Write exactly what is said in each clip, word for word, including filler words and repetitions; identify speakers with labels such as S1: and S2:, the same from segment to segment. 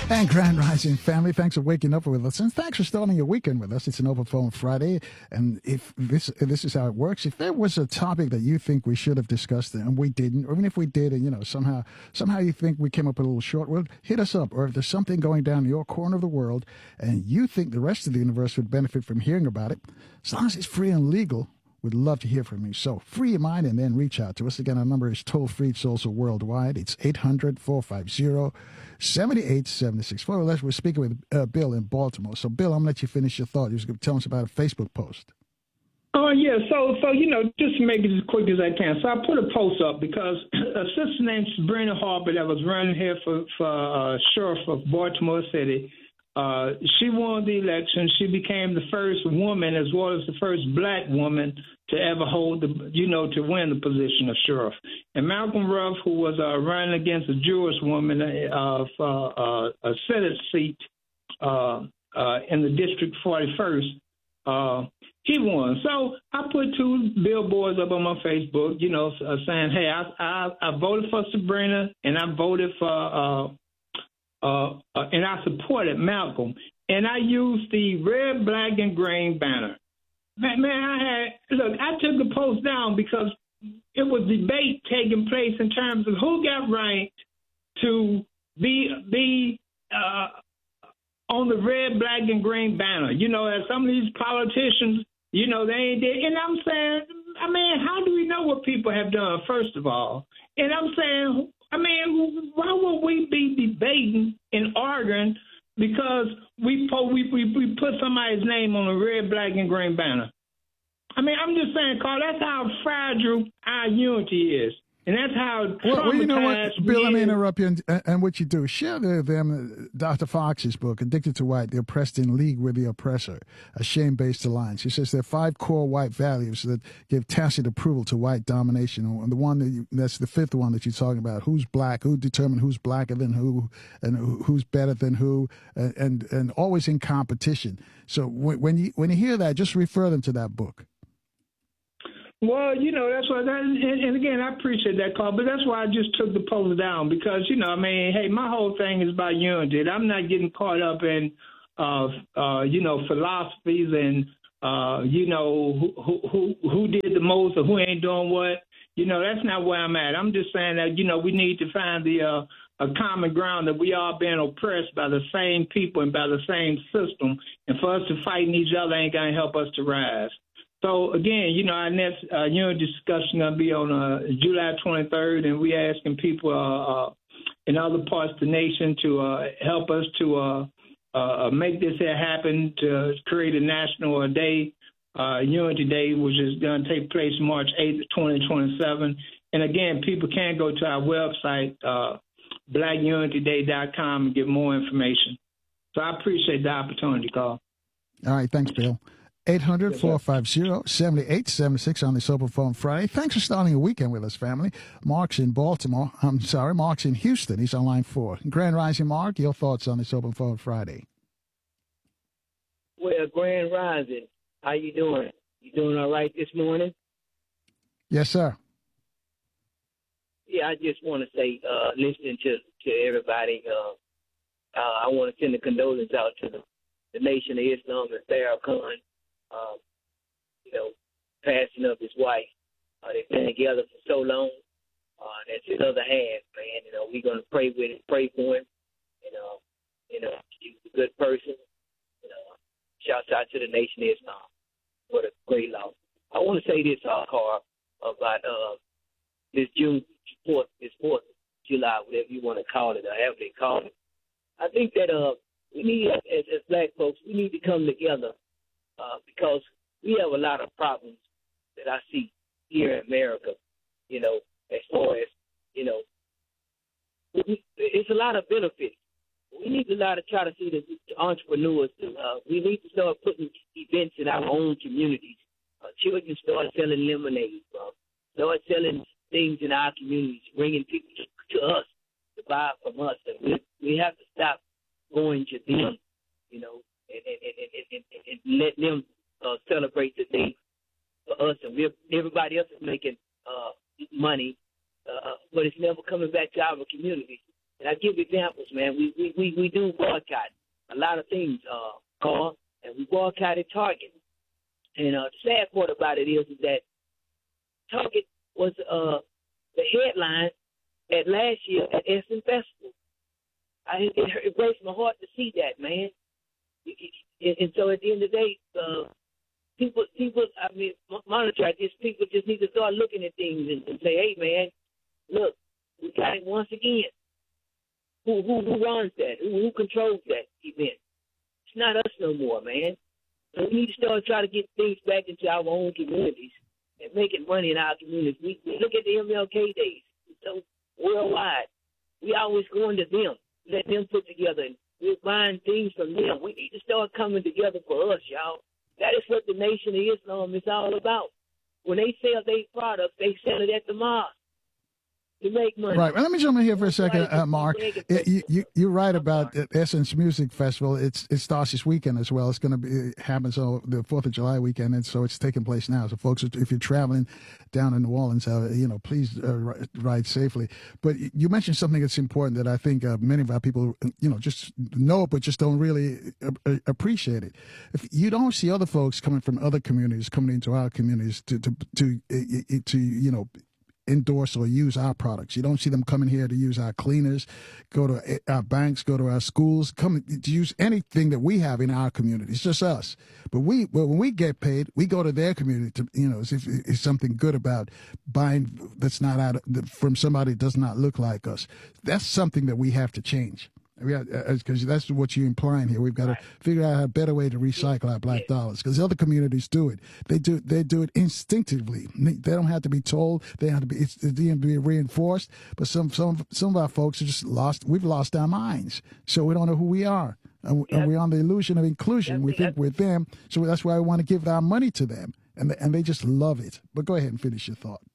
S1: And Grand Rising family, thanks for waking up with us, and thanks for starting your weekend with us. It's an Open Phone Friday, and if this this is how it works, if there was a topic that you think we should have discussed and we didn't, or even if we did, and you know somehow somehow you think we came up a little short, well, hit us up. Or if there's something going down in your corner of the world, and you think the rest of the universe would benefit from hearing about it, as long as it's free and legal, we'd love to hear from you. So free your mind and then reach out to us. Again, our number is toll-free. It's also worldwide. It's eight hundred, four five zero, seven eight seven six. Well, we're speaking with uh, Bill in Baltimore. So, Bill, I'm going to let you finish your thought. You was going to tell us about a Facebook post.
S2: Oh, yeah. So, so you know, just to make it as quick as I can. So I put a post up because a sister named Sabrina Harper that was running here for, for uh, sheriff of Baltimore City, Uh, she won the election. She became the first woman as well as the first black woman to ever hold the, you know, to win the position of sheriff. And Malcolm Ruff, who was uh, running against a Jewish woman uh, for uh, a Senate seat uh, uh, in the District forty-first, uh, he won. So I put two billboards up on my Facebook, you know, uh, saying, hey, I, I, I voted for Sabrina and I voted for uh, Uh, uh, and I supported Malcolm, and I used the red, black, and green banner. Man, man, I had look. I took the post down because it was debate taking place in terms of who got ranked to be be uh, on the red, black, and green banner. You know, as some of these politicians, you know, they ain't did. And I'm saying, I mean, how do we know what people have done? First of all, and I'm saying. I mean, why would we be debating and arguing because we, po- we we we put somebody's name on a red, black, and green banner? I mean, I'm just saying, Carl, that's how fragile our unity is. And that's how
S1: well, well, you know what, Bill, let me
S2: is.
S1: interrupt you. And, and what you do, share the, them Doctor Fox's book, Addicted to White, The Oppressed in League with the Oppressor, A Shame-Based Alliance. He says there are five core white values that give tacit approval to white domination. And the one that you, that's the fifth one that you're talking about, who's black, who determine who's blacker than who, and who's better than who, and, and, and always in competition. So when, when you when you hear that, just refer them to that book.
S2: Well, you know, that's why, that, and, and again, I appreciate that, Carl, but that's why I just took the post down because, you know, I mean, hey, my whole thing is about unity. I'm not getting caught up in, uh, uh, you know, philosophies and, uh, you know, who, who who did the most or who ain't doing what. You know, that's not where I'm at. I'm just saying that, you know, we need to find the uh, a common ground that we are being oppressed by the same people and by the same system. And for us to fight each other ain't going to help us to rise. So, again, you know, our next uh, unit discussion going to be on uh, July twenty-third, and we asking people uh, uh, in other parts of the nation to uh, help us to uh, uh, make this here happen, to create a national day, uh, Unity Day, which is going to take place March eighth, twenty twenty-seven. And, again, people can go to our website, uh, black unity day dot com, and get more information. So I appreciate the opportunity, Carl.
S1: All right. Thanks, Bill. eight hundred, four five zero, seven eight seven six on this Open Phone Friday. Thanks for starting a weekend with us, family. Mark's in Baltimore. I'm sorry, Mark's in Houston. He's on line four. Grand Rising, Mark, your thoughts on this Open Phone Friday?
S3: Well, Grand Rising, how you doing? You doing all right this morning?
S1: Yes, sir.
S3: Yeah, I just want to say, uh, listening to, to everybody, uh, uh, I want to send a condolence out to the, the Nation of Islam and Farrakhan. Um, you know, passing of his wife. Uh, they've been together for so long. Uh, that's his other half, man. You know, we're going to pray with him, pray for him. You know, you know, he's a good person. You know, shouts out to the Nation of Islam. What a great loss. I want to say this, uh, Carl, about uh, this June fourth, this fourth of July, whatever you want to call it, or however they call it. I think that uh, we need, as, as black folks, we need to come together. Uh, because we have a lot of problems that I see here in America, you know, as far as, you know, we, it's a lot of benefits. We need to lot to try to see the, the entrepreneurs. Uh, we need to start putting events in our own communities. Uh, children start selling lemonade, uh, start selling things in our communities, bringing people to, to us to buy from us. And we, we have to stop going to them, you know, And, and, and, and, and let them uh, celebrate the day for us. And we're, everybody else is making uh, money, uh, but it's never coming back to our community. And I give examples, man. We we, we, we do boycott a lot of things, uh, Carl, and we boycotted Target. And uh, the sad part about it is, is that Target was uh, the headline at last year at Essen Festival. I, it, it breaks my heart to see that, man. And, and so at the end of the day, uh, people, people, I mean, monitor this. People just need to start looking at things and, and say, hey, man, look, we got it once again. Who who, who runs that? Who, who controls that event? It's not us no more, man. So we need to start trying to get things back into our own communities and making money in our communities. We, we look at the M L K days. So worldwide, we always going to them, let them put together, and we're buying things from them. We need to start coming together for us, y'all. That is what the Nation of Islam is all about. When they sell their products, they sell it at the mosque to make money.
S1: Right. Well, let me jump in here for a second, uh, Mark. It, you, you, you're right about the Essence Music Festival. It's it starts this weekend as well. It's going to be it happens on the Fourth of July weekend, and so it's taking place now. So, folks, if you're traveling down in New Orleans, uh, you know, please uh, ride safely. But you mentioned something that's important that I think uh, many of our people, you know, just know but just don't really uh, appreciate it. If you don't see other folks coming from other communities coming into our communities to to to, to, to you know. endorse or use our products. You don't see them coming here to use our cleaners, go to our banks, go to our schools, come to use anything that we have in our community. It's just us. But we, well, when we get paid, we go to their community to, you know, if it's something good about buying that's not out of, from somebody that does not look like us. That's something that we have to change. Because that's what you're implying here. We've got to figure out a better way to recycle our black dollars. Because other communities do it. They do. They do it instinctively. They don't have to be told. They have to be. It's, it's to be reinforced. But some some some of our folks are just lost. We've lost our minds. So we don't know who we are. And, and we're on the illusion of inclusion. We think we're them. So that's why we want to give our money to them. And they, and they just love it. But go ahead and finish your thought.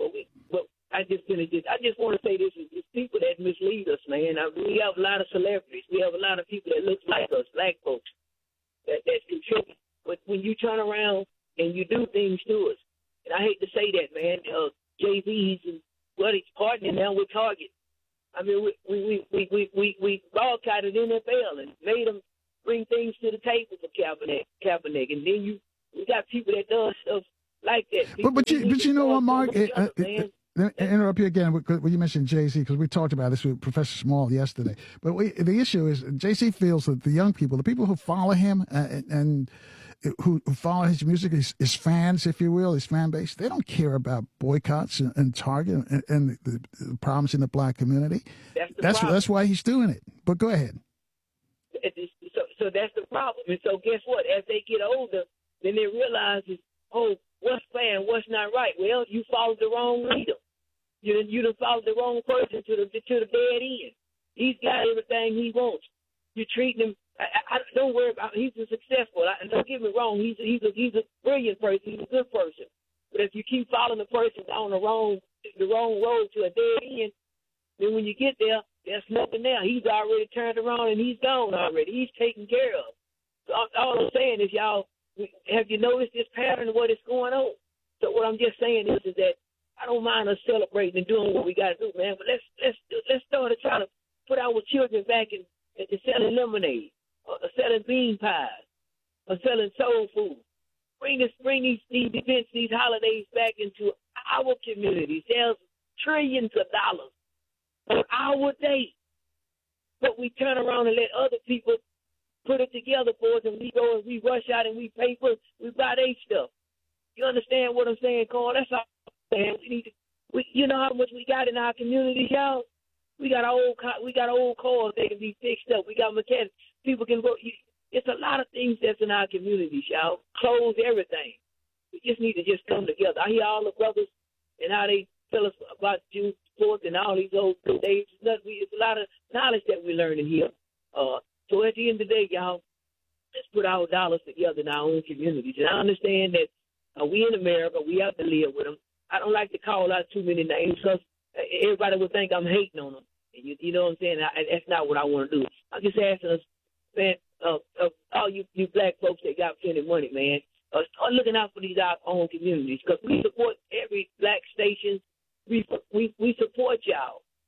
S3: I just finished this. I just want to say this is it's people that mislead us, man. I, we have a lot of celebrities. We have a lot of people that look like us, black folks, that, that contribute. But when you turn around and you do things to us, and I hate to say that, man, uh, Jay-Z, he's, well, he's partnering now with Target. I mean, we we we we we, we boycotted N F L and made them bring things to the table for Kaepernick, Kaepernick. And then you we got people that does stuff like that. People
S1: but but you, but you know what, Mark? It, uh, it, Let me interrupt you again when you mentioned Jay-Z, because we talked about this with Professor Small yesterday. But we, the issue is Jay-Z feels that the young people, the people who follow him uh, and, and who, who follow his music, his, his fans, if you will, his fan base, they don't care about boycotts and, and Target and, and the, the problems in the black community.
S3: That's the
S1: that's,
S3: problem.
S1: That's why he's doing it. But go ahead.
S3: So, so that's the problem. And so guess what? As they get older, then they realize, is, oh, what's fair and what's not right? Well, you followed the wrong leader. You you done followed the wrong person to the to the dead end. He's got everything he wants. You treat him. I, I don't worry about. He's a successful. I, don't get me wrong. He's a, he's a he's a brilliant person. He's a good person. But if you keep following the person down the wrong the wrong road to a dead end, then when you get there, there's nothing there. He's already turned around and he's gone already. He's taken care of. So all I'm saying is, y'all, have you noticed this pattern of what is going on? So what I'm just saying is, is that. I don't mind us celebrating and doing what we got to do, man. But let's let's let's start to try to put our children back in, into selling lemonade, or selling bean pies, or selling soul food. Bring this, bring these these events, these holidays back into our communities. There's trillions of dollars on our day, but we turn around and let other people put it together for us, and we go and we rush out and we pay for it. We buy their stuff. You understand what I'm saying, Carl? That's all. Man, we need to, we, you know how much we got in our community, y'all? We got old we got old cars that can be fixed up. We got mechanics. People can go. It's a lot of things that's in our communities, y'all. Clothes, everything. We just need to just come together. I hear all the brothers and how they tell us about June fourth and all these old days. It's a lot of knowledge that we're learning here. Uh, so at the end of the day, y'all, let's put our dollars together in our own communities. And I understand that uh, we in America, we have to live with them. I don't like to call out too many names because everybody would think I'm hating on them. You, you know what I'm saying? I, that's not what I want to do. I'm just asking us, man, uh, uh, all you, you black folks that got plenty of money, man, uh, start looking out for these our own communities because we support every black station. We we we support y'all.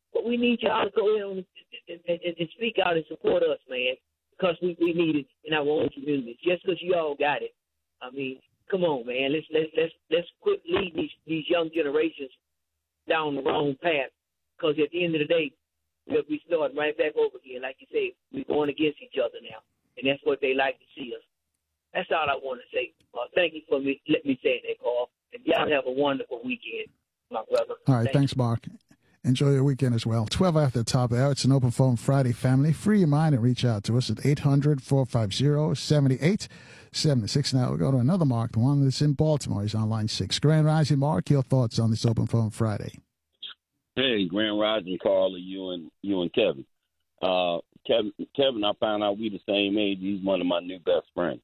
S3: But we need y'all to go in and, and, and, and speak out and support us, man, because we, we need it in our own communities. Just because you all got it, I mean, come on, man. Let's let's let's let's quit leading these these young generations down the wrong path. Because at the end of the day, we'll be starting right back over again. Like you say, we're going against each other now, and that's what they like to see us. That's all I want to say. Uh, thank you for me. Let me say that, Carl. And y'all have a wonderful weekend, my brother.
S1: All right,
S3: Thank
S1: thanks, Mark. Enjoy your weekend as well. twelve after the top of the hour. It's an Open Phone Friday, family. Free your mind and reach out to us at eight hundred, four five zero, seven eight seven six. Now we'll go to another Mark, the one that's in Baltimore. He's on line six. Grand Rising, Mark, your thoughts on this Open Phone Friday?
S4: Hey, Grand Rising, Carla, you and you and Kevin. Uh, Kevin, Kevin, I found out we the same age. He's one of my new best friends.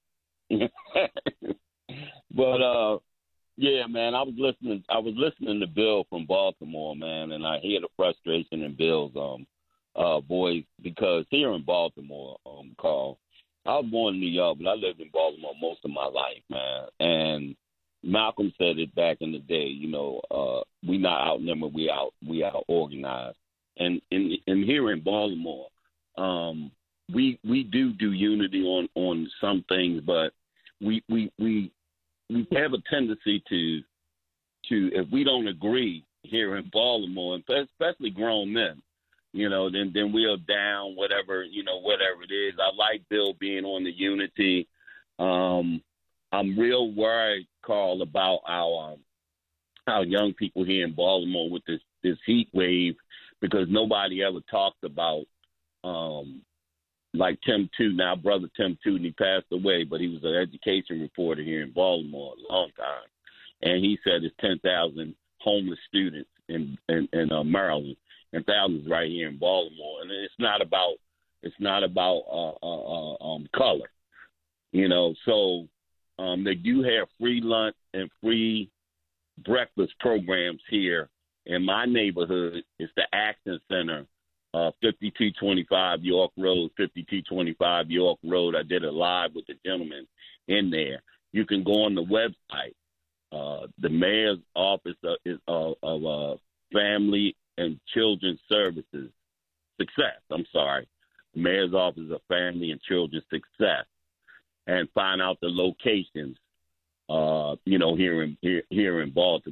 S4: But uh, yeah, man, I was listening. I was listening to Bill from Baltimore, man, and I hear the frustration in Bill's um uh voice because here in Baltimore, um, Carl, I was born in New York, but I lived in Baltimore most of my life, man. And Malcolm said it back in the day. You know, uh, we not outnumbered, we out we out organized. And in in here in Baltimore, um, we we do do unity on on some things, but we we we. we have a tendency to, to if we don't agree here in Baltimore, and especially grown men, you know, then then we're down, whatever, you know, whatever it is. I like Bill being on the unity. Um, I'm real worried, Carl, about our um, our young people here in Baltimore with this, this heat wave, because nobody ever talked about um, like Tim Tootin, our brother Tim Tootin, he passed away, but he was an education reporter here in Baltimore a long time. And he said it's ten thousand homeless students in, in, in uh, Maryland and thousands right here in Baltimore. And it's not about, it's not about uh, uh, uh, um, color, you know. So um, they do have free lunch and free breakfast programs here in my neighborhood. It's the Action Center. Uh, fifty-two twenty-five York Road, fifty-two twenty-five York Road. I did it live with the gentleman in there. You can go on the website. Uh, the mayor's office of, is, uh, of uh, Family and Children's Services, Success, I'm sorry. The mayor's office of Family and Children's Success. And find out the locations, uh, you know, here in, here, here in Baltimore.